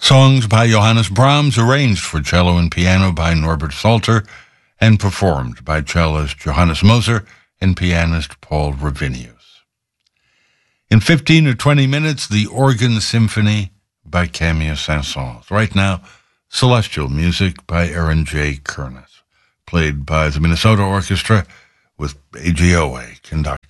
Songs by Johannes Brahms, arranged for cello and piano by Norbert Salter, and performed by cellist Johannes Moser and pianist Paul Ravinius. In 15 or 20 minutes, the Organ Symphony by Camille Saint-Saëns. Right now, Celestial Music by Aaron J. Kernis, played by the Minnesota Orchestra with AGOA conducting.